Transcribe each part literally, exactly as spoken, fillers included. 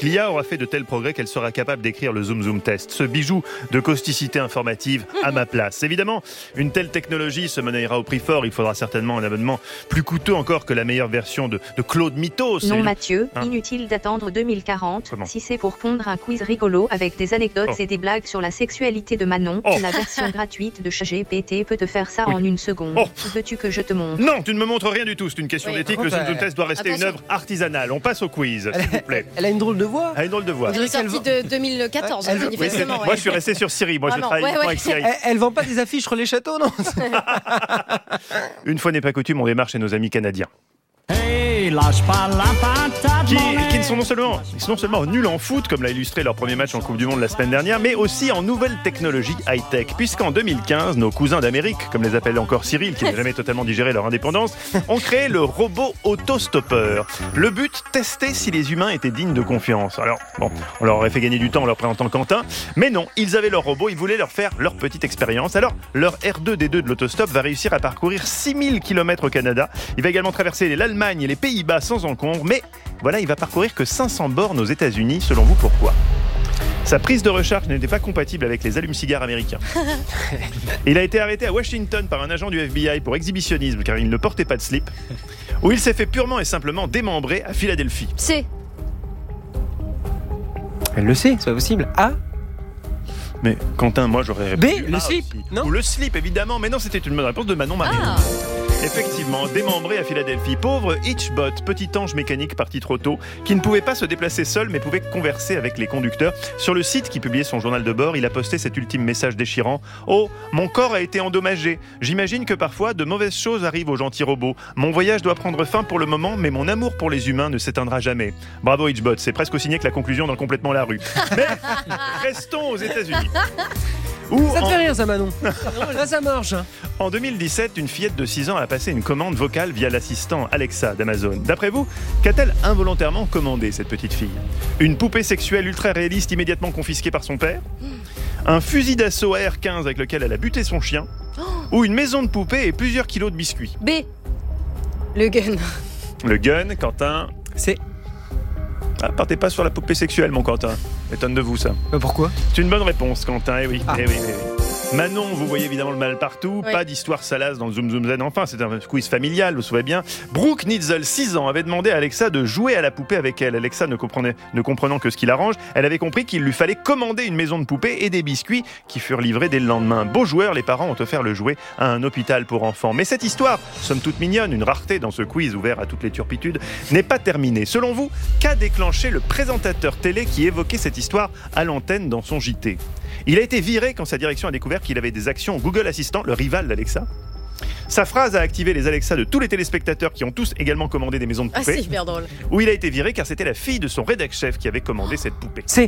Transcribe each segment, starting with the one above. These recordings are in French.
L'I A aura fait de tels progrès qu'elle sera capable d'écrire le Zoom Zoom Test, ce bijou de causticité informative à ma place. Évidemment, une telle technologie se monnayera au prix fort. Il faudra certainement un abonnement plus coûteux encore que la meilleure version de, de Claude Mythos. Non Et... Mathieu, hein inutile d'attendre deux mille quarante. Comment Si c'est pour pondre un quiz rigolo avec des anecdotes Oh. et des blagues sur la sexualité de Manon, Oh. la version gratuite de ChatGPT peut te faire ça Oui. en une seconde. Oh. Veux-tu que je te montre? Non, tu ne me montres rien du tout. C'est une question Oui, d'éthique. par Le contre, Zoom Zoom euh, Test doit rester attention. une œuvre artisanale. On passe au quiz, s'il vous plaît. Elle a une drôle de voix. À une drôle de voix. On Elle est dirait qu'elle sortie de deux mille quatorze, Elle- hein, oui, Oui, c'est- manifestement. moi, ouais. je suis resté sur Siri. Moi, je Vraiment, travaille ouais, uniquement ouais. avec Siri. Elle, elle vend pas des affiches sur les châteaux, non? Une fois n'est pas coutume, on démarre chez nos amis canadiens. Hey, lâche pas la patate, Qui, mon qui ne sont non seulement, ils sont non seulement nuls en foot, comme l'a illustré leur premier match en Coupe du Monde la semaine dernière, mais aussi en nouvelles technologies high-tech. Puisqu'en deux mille quinze, nos cousins d'Amérique, comme les appelle encore Cyril, qui n'a jamais totalement digéré leur indépendance, ont créé le robot autostoppeur. Le but, tester si les humains étaient dignes de confiance. Alors, bon, on leur aurait fait gagner du temps en leur présentant Quentin, mais non, ils avaient leur robot, ils voulaient leur faire leur petite expérience. Alors, leur R deux D deux de l'autostop va réussir à parcourir six mille kilomètres au Canada. Il va également traverser l'Allemagne et les Pays-Bas sans encombre, mais voilà, il va parcourir que cinq cents bornes aux États-Unis. Selon vous, pourquoi ? Sa prise de recharge n'était pas compatible avec les allumes-cigares américains. Il a été arrêté à Washington par un agent du F B I pour exhibitionnisme car il ne portait pas de slip. Ou il s'est fait purement et simplement démembrer à Philadelphie. C'est. Elle le sait, c'est pas possible. A. Mais Quentin, moi j'aurais répondu B, le A slip, aussi. non ? Ou le slip, évidemment, mais non, c'était une bonne réponse de Manon Marais. Ah. Effectivement, démembré à Philadelphie. Pauvre Hitchbot, petit ange mécanique parti trop tôt, qui ne pouvait pas se déplacer seul, mais pouvait converser avec les conducteurs. Sur le site qui publiait son journal de bord, il a posté cet ultime message déchirant. « Oh, mon corps a été endommagé. J'imagine que parfois, de mauvaises choses arrivent aux gentils robots. Mon voyage doit prendre fin pour le moment, mais mon amour pour les humains ne s'éteindra jamais. » Bravo Hitchbot, c'est presque aussi signé que la conclusion dans Complètement la rue. Mais restons aux États-Unis. Où Ça te en- fait rire, ça, Manon? Là, ça marche. hein. En deux mille dix-sept, une fillette de six ans a passé une commande vocale via l'assistant Alexa d'Amazon. D'après vous, qu'a-t-elle involontairement commandé, cette petite fille ? Une poupée sexuelle ultra réaliste immédiatement confisquée par son père ? Un fusil d'assaut A R quinze avec lequel elle a buté son chien ? Ou une maison de poupée et plusieurs kilos de biscuits ? B. Le gun. Le gun, Quentin... C'est. Ah, partez pas sur la poupée sexuelle, mon Quentin. Étonne de vous, ça. Bah, pourquoi? C'est une bonne réponse, Quentin, eh oui. Ah. Eh oui, eh oui. Manon, vous voyez évidemment le mal partout, Oui. pas d'histoire salace dans le Zoom Zoom Zen, enfin c'est un quiz familial, vous vous souvenez bien. Brooke Nitzel, six ans, avait demandé à Alexa de jouer à la poupée avec elle. Alexa ne, comprenait, ne comprenant que ce qui l'arrange, elle avait compris qu'il lui fallait commander une maison de poupée et des biscuits qui furent livrés dès le lendemain. Beau joueur, les parents ont offert le jouet à un hôpital pour enfants. Mais cette histoire, somme toute mignonne, une rareté dans ce quiz ouvert à toutes les turpitudes, n'est pas terminée. Selon vous, qu'a déclenché le présentateur télé qui évoquait cette histoire à l'antenne dans son J T ? Il a été viré quand sa direction a découvert qu'il avait des actions Google Assistant, le rival d'Alexa. Sa phrase a activé les Alexa de tous les téléspectateurs qui ont tous également commandé des maisons de Ah, poupées. c'est hyper drôle. Où il a été viré car c'était la fille de son rédac-chef qui avait commandé cette poupée. C'est.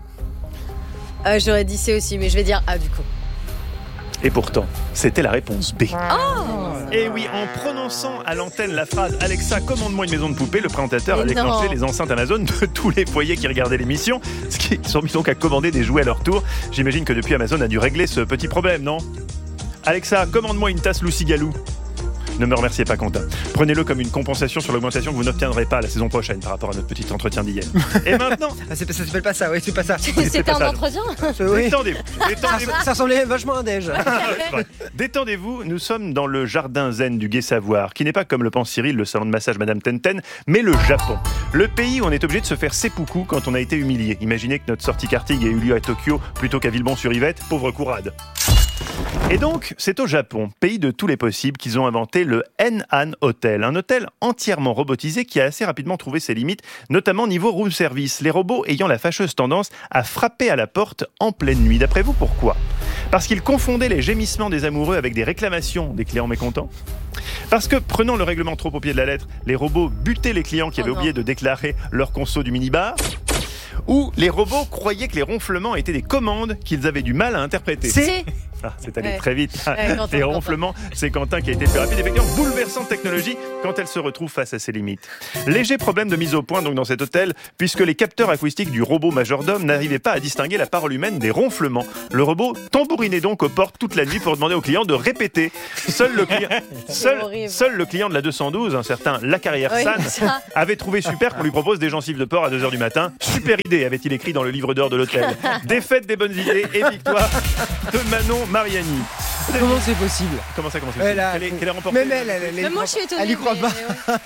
Euh, J'aurais dit C aussi, mais je vais dire A du coup. Et pourtant, c'était la réponse B. Et oui, en prononçant à l'antenne la phrase « Alexa, commande-moi une maison de poupée », le présentateur a Mais déclenché non. les enceintes Amazon de tous les foyers qui regardaient l'émission, ce qui sont mis donc à commander des jouets à leur tour. J'imagine que depuis, Amazon a dû régler ce petit problème, non ? Alexa, commande-moi une tasse Lucy-Galou. Ne me remerciez pas, Quentin. Prenez-le comme une compensation sur l'augmentation que vous n'obtiendrez pas la saison prochaine par rapport à notre petit entretien d'hier. Et maintenant, Ah, c'est- ça s'appelle pas ça, ouais, c'est pas ça. C'était pas un ça. entretien. Oui. détendez-vous. Ça, Détendez-vous. ça ressemblait vachement à un déj. Détendez-vous, nous sommes dans le jardin zen du Gai Savoir, qui n'est pas comme le pense Cyril, le salon de massage Madame Tenten, mais le Japon. Le pays où on est obligé de se faire seppuku quand on a été humilié. Imaginez que notre sortie karting ait eu lieu à Tokyo plutôt qu'à Villebon-sur-Yvette, pauvre courade. Et donc, c'est au Japon, pays de tous les possibles, qu'ils ont inventé le N-Han Hotel, un hôtel entièrement robotisé qui a assez rapidement trouvé ses limites, notamment niveau room service, les robots ayant la fâcheuse tendance à frapper à la porte en pleine nuit. D'après vous, pourquoi ? Parce qu'ils confondaient les gémissements des amoureux avec des réclamations des clients mécontents ? Parce que, prenant le règlement trop au pied de la lettre, les robots butaient les clients qui avaient Oh non. oublié de déclarer leur conso du minibar ? Ou les robots croyaient que les ronflements étaient des commandes qu'ils avaient du mal à interpréter ? C'est. C. Ah, c'est allé Ouais. très vite. Ouais, Quentin, Les Quentin. ronflements, c'est Quentin qui a été le plus rapide. Effectivement, bouleversante technologie quand elle se retrouve face à ses limites. Léger problème de mise au point donc dans cet hôtel, puisque les capteurs acoustiques du robot majordome n'arrivaient pas à distinguer la parole humaine des ronflements. Le robot tambourinait donc aux portes toute la nuit pour demander aux clients de répéter. Seul le client, seul, horrible. seul le client de la deux cent douze, un certain Lacarrière Oui, San, ça. avait trouvé super qu'on lui propose des gencives de porc à deux heures du matin. Super idée, avait-il écrit dans le livre d'or de l'hôtel. Défaite des bonnes idées et victoire de Manon Mariani. Comment c'est possible? Comment ça, comment ça Elle a- Quelle est, quelle est remportée Même elle, elle, elle, Même elle moi, y je suis croit- étonnée. Elle y croit mais- pas.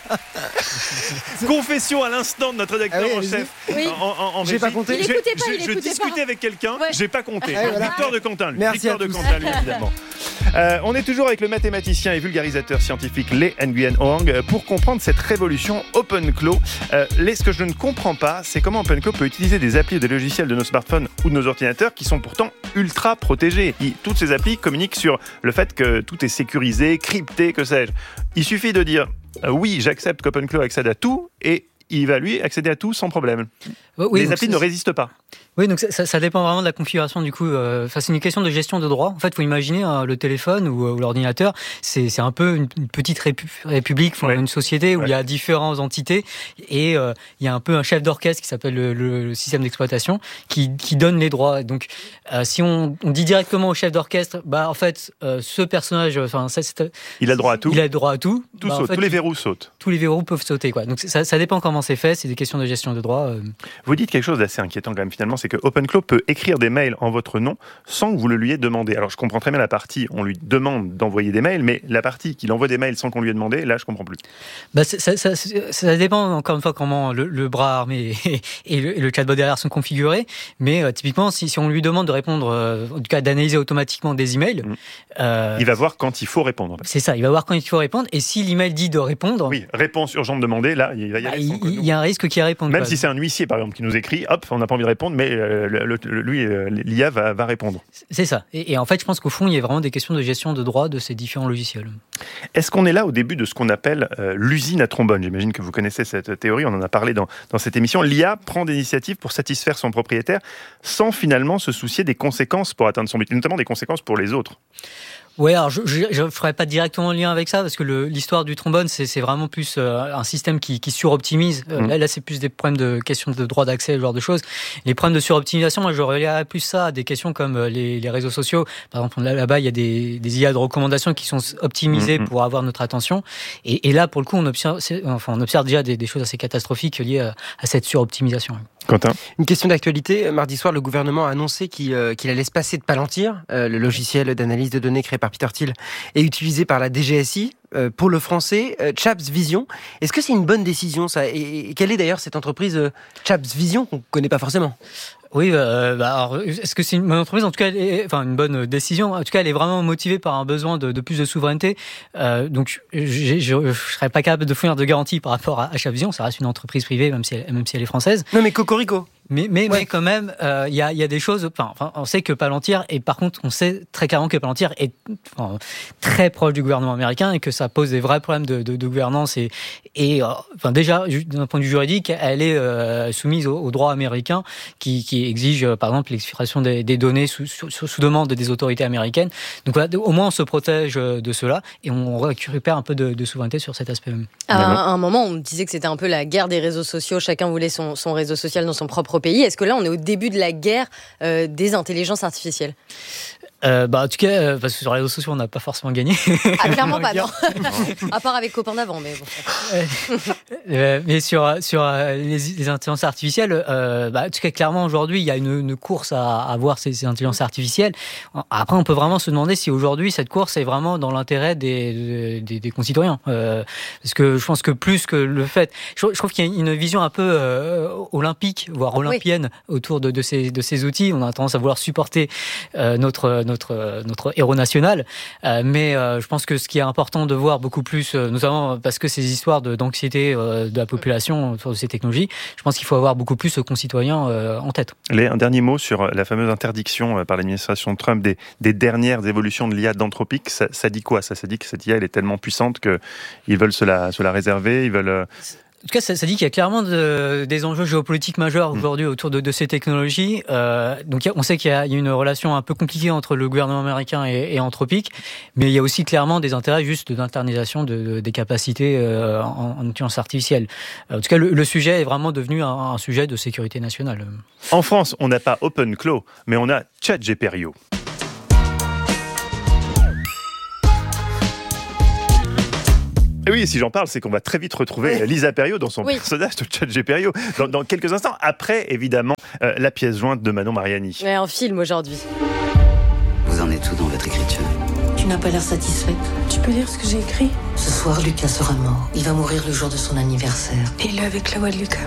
ouais. Confession à l'instant de notre rédacteur Ah oui, en allez-y. chef. Oui. En, en- en J'ai régie. pas compté. Il J'ai- écoutait pas, je- il Je écoutait discutais pas. avec quelqu'un, Ouais. j'ai pas compté. Ah oui, voilà. Victoire de Quentin, lui. Merci Victoire à de tous. Quentin, lui, évidemment. Euh, on est toujours avec le mathématicien et vulgarisateur scientifique Lee Nguyen Hoang pour comprendre cette révolution OpenClaw. Euh, Lee, ce que je ne comprends pas, c'est comment OpenClaw peut utiliser des applis ou des logiciels de nos smartphones ou de nos ordinateurs qui sont pourtant ultra protégés. Il- toutes ces applis communiquent sur le fait que tout est sécurisé, crypté, que sais-je. Il suffit de dire euh, oui, j'accepte qu'OpenClaw accède à tout et il va lui accéder à tout sans problème. Oui, les donc applis c'est- ne résistent pas. Oui, donc ça, ça- ça dépend vraiment de la configuration du coup. Euh, enfin, c'est une question de gestion de droit. En fait, faut imaginer hein, le téléphone ou, ou l'ordinateur, c'est c'est un peu une, une petite répu- république, enfin, Ouais. une société où Ouais. il y a différentes entités et euh, il y a un peu un chef d'orchestre qui s'appelle le, le- le système d'exploitation qui, qui donne les droits. Donc, euh, si on, on dit directement au chef d'orchestre, bah en fait, euh, ce personnage, enfin, ça, c'est, Il a le droit à tout. il a le droit à tout. Tout bah, en saute, fait, tous les verrous sautent. tous les verrous peuvent sauter, quoi. Donc ça, ça dépend comment c'est fait. C'est des questions de gestion de droit. euh. Vous dites quelque chose d'assez inquiétant quand même finalement, c'est que OpenClaw peut écrire des mails en votre nom sans que vous le lui ayez demandé. Alors je comprends très bien la partie, on lui demande d'envoyer des mails, mais la partie qu'il envoie des mails sans qu'on lui ait demandé, là je comprends plus. Bah, ça, ça, ça, ça dépend encore une fois comment le, le bras armé et, et, le, et le chatbot derrière sont configurés. Mais euh, typiquement, si, si on lui demande de répondre, euh, en tout cas d'analyser automatiquement des emails, Mmh. euh, Il va voir quand il faut répondre. c'est ça. Il va voir quand il faut répondre. Et si l'email dit de répondre, Oui, réponse urgente demandée, là il va y bah, aller. il, sans que nous- il y a un risque qu'il réponde. Même quoi. si c'est un huissier par exemple qui nous écrit, hop, on n'a pas envie de répondre, mais euh, le- le- lui, euh, l'I A va, va répondre. C'est ça. Et, et en fait, je pense qu'au fond, il y a vraiment des questions de gestion de droit de ces différents logiciels. Est-ce qu'on est là au début de ce qu'on appelle euh, l'usine à trombone? J'imagine que vous connaissez cette théorie, on en a parlé dans, dans cette émission. L'I A prend des initiatives pour satisfaire son propriétaire sans finalement se soucier des conséquences pour atteindre son but, et notamment des conséquences pour les autres. Ouais, alors je ne ferai pas directement le lien avec ça parce que le- l'histoire du trombone, c'est c'est vraiment plus euh, un système qui, qui suroptimise. Euh, Mmh. Là, là c'est plus des problèmes de questions de droit d'accès, ce genre de choses. Les problèmes de suroptimisation, moi, je relierais plus ça à des questions comme euh, les, les réseaux sociaux. Par exemple, là, là-bas, il y a des, des I A de recommandation qui sont optimisées Mmh. pour avoir notre attention. Et, et là, pour le coup, on observe, c'est- enfin, on observe déjà des, des choses assez catastrophiques liées à, à cette suroptimisation. Quentin? Une question d'actualité. Mardi soir, le gouvernement a annoncé qu'il euh, qu'il allait se passer de Palantir, euh, le logiciel d'analyse de données créé par Peter Thiel et utilisé par la D G S I. Euh, pour le français, euh, Chaps Vision. Est-ce que c'est une bonne décision, ça? Et, et quelle est d'ailleurs cette entreprise euh, Chaps Vision qu'on ne connaît pas forcément? Oui, euh, bah, alors, est-ce que c'est une bonne entreprise? En tout cas, elle est, enfin une bonne décision. En tout cas, elle est vraiment motivée par un besoin de, de plus de souveraineté. Euh, donc, j'ai- je ne serais pas capable de fournir de garantie par rapport à, à Chaps-Vision. Ça reste une entreprise privée, même si elle, même si elle est française. Non, mais Cocorico. Mais, mais, Ouais. mais quand même, il euh, y, a, y a des choses. Enfin, enfin, on sait que Palantir, et par contre, on sait très clairement que Palantir est enfin, très proche du gouvernement américain et que ça pose des vrais problèmes de, de, de gouvernance. Et, et euh, enfin, déjà, d'un point de vue juridique, elle est euh, soumise au, au droit américain qui, qui exige, euh, par exemple, l'exfiltration des, des données sous, sous, sous demande des autorités américaines. Donc voilà, au moins, on se protège de cela et on récupère un peu de, de souveraineté sur cet aspect même. À un, à un moment, on disait que c'était un peu la guerre des réseaux sociaux. Chacun voulait son, son réseau social dans son propre pays. Est-ce que là, on est au début de la guerre euh, des intelligences artificielles? Euh, bah, en tout cas, euh, parce que sur les réseaux sociaux, on n'a pas forcément gagné. Ah, clairement pas, non. À part avec copain d'avant, mais bon. Euh, mais sur, sur euh, les, les intelligences artificielles, euh, bah, en tout cas, clairement, aujourd'hui, il y a une, une course à, à voir ces, ces intelligences artificielles. Après, on peut vraiment se demander si aujourd'hui, cette course est vraiment dans l'intérêt des, des, des concitoyens. Euh, parce que je pense que plus que le fait... Je, je trouve qu'il y a une vision un peu euh, olympique, voire olympienne, oui, autour de, de, ces, de ces outils. On a tendance à vouloir supporter euh, notre, notre, notre héros national. Euh, mais euh, je pense que ce qui est important de voir beaucoup plus, euh, notamment parce que ces histoires de, d'anxiété euh, de la population autour de ces technologies, je pense qu'il faut avoir beaucoup plus de concitoyens euh, en tête. Les, un dernier mot sur la fameuse interdiction euh, par l'administration Trump des, des dernières évolutions de l'I A d'Anthropic. Ça, ça dit quoi? Ça, ça dit que cette I A elle est tellement puissante qu'ils veulent se la, se la réserver, ils veulent... Euh, En tout cas, ça, ça dit qu'il y a clairement de, des enjeux géopolitiques majeurs aujourd'hui autour de, de ces technologies. Euh, donc, on sait qu'il y a, il y a une relation un peu compliquée entre le gouvernement américain et, et Anthropic, mais il y a aussi clairement des intérêts juste d'internisation de, de, des capacités euh, en, en intelligence artificielle. En tout cas, le, le sujet est vraiment devenu un, un sujet de sécurité nationale. En France, on n'a pas OpenClaw, mais on a ChatGPT. Et oui, si j'en parle, c'est qu'on va très vite retrouver Lisa Perriot dans son oui. personnage de ChatGPT dans, dans quelques instants. Après, évidemment, euh, la pièce jointe de Manon Mariani. Ouais, un film aujourd'hui. Vous en êtes où dans votre écriture ? Tu n'as pas l'air satisfaite. Tu peux lire ce que j'ai écrit ? Ce soir, Lucas sera mort. Il va mourir le jour de son anniversaire. Et il est avec la voix de Lucas.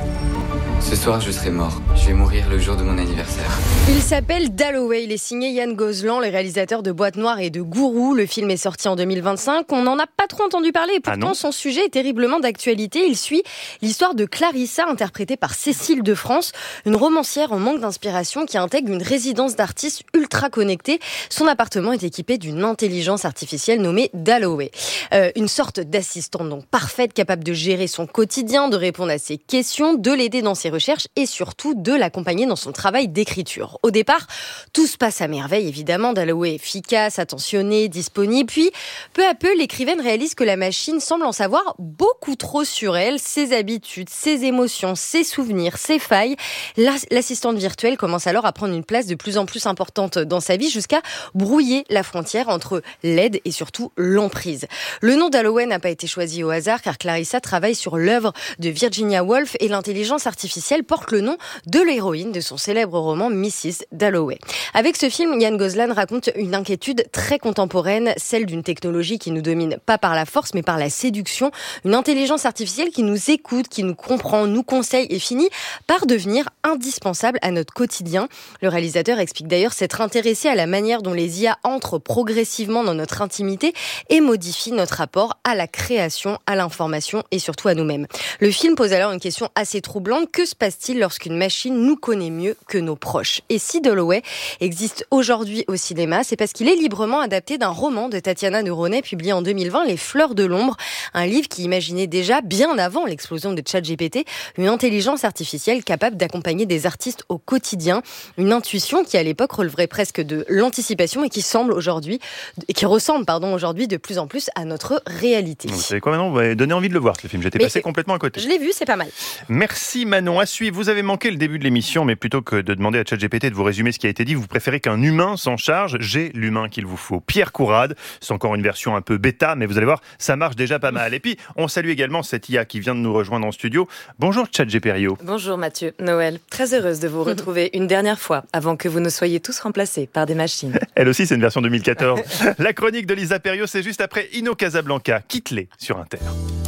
Ce soir, je serai mort. Je vais mourir le jour de mon anniversaire. Il s'appelle Dalloway. Il est signé Yann Gozlan, le réalisateur de Boîte Noire et de Gourou. Le film est sorti en deux mille vingt-cinq. On n'en a pas trop entendu parler et pourtant ah son sujet est terriblement d'actualité. Il suit l'histoire de Clarissa, interprétée par Cécile de France, une romancière en manque d'inspiration qui intègre une résidence d'artistes ultra connectée. Son appartement est équipé d'une intelligence artificielle nommée Dalloway. Euh, une sorte d'assistante donc parfaite, capable de gérer son quotidien, de répondre à ses questions, de l'aider dans ses recherches et surtout de l'accompagner dans son travail d'écriture. Au départ, tout se passe à merveille, évidemment. Dalloway est efficace, attentionné, disponible. Puis, peu à peu, l'écrivaine réalise que la machine semble en savoir beaucoup trop sur elle, ses habitudes, ses émotions, ses souvenirs, ses failles. L'assistante virtuelle commence alors à prendre une place de plus en plus importante dans sa vie jusqu'à brouiller la frontière entre l'aide et surtout l'emprise. Le nom Dalloway n'a pas été choisi au hasard car Clarissa travaille sur l'œuvre de Virginia Woolf et l'intelligence artificielle porte le nom de l'héroïne de son célèbre roman missus Dalloway. Avec ce film, Yann Gozlan raconte une inquiétude très contemporaine, celle d'une technologie qui nous domine pas par la force mais par la séduction, une intelligence artificielle qui nous écoute, qui nous comprend, nous conseille et finit par devenir indispensable à notre quotidien. Le réalisateur explique d'ailleurs s'être intéressé à la manière dont les I A entrent progressivement dans notre intimité et modifient notre rapport à la création, à l'information et surtout à nous-mêmes. Le film pose alors une question assez troublante. Que se passe-t-il lorsqu'une machine nous connaît mieux que nos proches ? Et si Dalloway existe aujourd'hui au cinéma, c'est parce qu'il est librement adapté d'un roman de Tatiana Neuronet publié en deux mille vingt, Les Fleurs de l'ombre, un livre qui imaginait déjà, bien avant l'explosion de ChatGPT, une intelligence artificielle capable d'accompagner des artistes au quotidien, une intuition qui à l'époque releverait presque de l'anticipation et qui semble aujourd'hui, et qui ressemble pardon aujourd'hui de plus en plus à notre réalité. Vous savez quoi, Manon, vous m'avez donné envie de le voir ce film. J'étais Mais passé complètement à côté. Je l'ai vu, c'est pas mal. Merci Manon. À suivre, vous avez manqué le début de l'émission, mais plutôt que de demander à ChatGPT de vous résumer ce qui a été dit, vous préférez qu'un humain s'en charge. J'ai l'humain qu'il vous faut. Pierre Courade, c'est encore une version un peu bêta, mais vous allez voir, ça marche déjà pas mal. Et puis, on salue également cette I A qui vient de nous rejoindre en studio. Bonjour ChatGPT. Bonjour Mathieu, Noël. Très heureuse de vous retrouver une dernière fois avant que vous ne soyez tous remplacés par des machines. Elle aussi, c'est une version deux mille quatorze. La chronique de Lisa Perriot, c'est juste après Inno Casablanca. Quitte-les sur Inter.